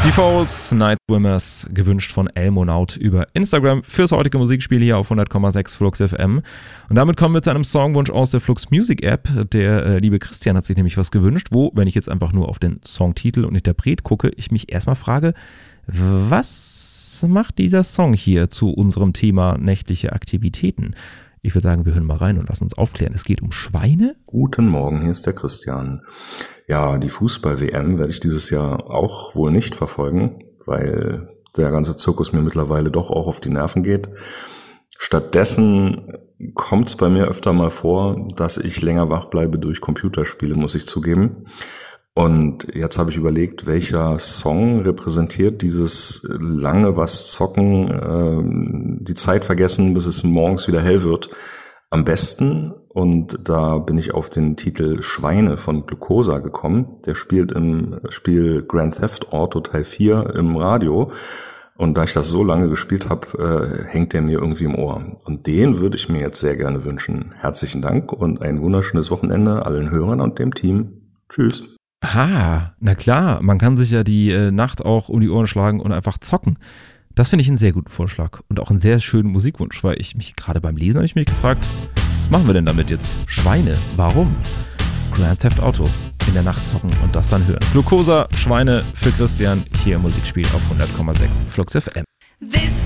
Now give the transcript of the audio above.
Die Foals, Night Swimmers, gewünscht von Elmonaut über Instagram fürs heutige Musikspiel hier auf 100,6 Flux FM. Und damit kommen wir zu einem Songwunsch aus der Flux Music App. Der liebe Christian hat sich nämlich was gewünscht, wo, wenn ich jetzt einfach nur auf den Songtitel und Interpret gucke, ich mich erstmal frage, was macht dieser Song hier zu unserem Thema nächtliche Aktivitäten? Ich würde sagen, wir hören mal rein und lassen uns aufklären. Es geht um Schweine? Guten Morgen, hier ist der Christian. Ja, die Fußball-WM werde ich dieses Jahr auch wohl nicht verfolgen, weil der ganze Zirkus mir mittlerweile doch auch auf die Nerven geht. Stattdessen kommt es bei mir öfter mal vor, dass ich länger wach bleibe durch Computerspiele, muss ich zugeben. Und jetzt habe ich überlegt, welcher Song repräsentiert dieses lange was zocken, die Zeit vergessen, bis es morgens wieder hell wird, am besten. Und da bin ich auf den Titel Schweine von Glucosa gekommen. Der spielt im Spiel Grand Theft Auto Teil 4 im Radio. Und da ich das so lange gespielt habe, hängt der mir irgendwie im Ohr. Und den würde ich mir jetzt sehr gerne wünschen. Herzlichen Dank und ein wunderschönes Wochenende allen Hörern und dem Team. Tschüss. Ah, na klar, man kann sich ja die Nacht auch um die Ohren schlagen und einfach zocken. Das finde ich einen sehr guten Vorschlag und auch einen sehr schönen Musikwunsch, weil ich mich gerade beim Lesen habe ich mich gefragt, was machen wir denn damit jetzt? Schweine, warum? Grand Theft Auto, in der Nacht zocken und das dann hören. Glucosa, Schweine für Christian, hier im Musikspiel auf 100,6 Flux FM. This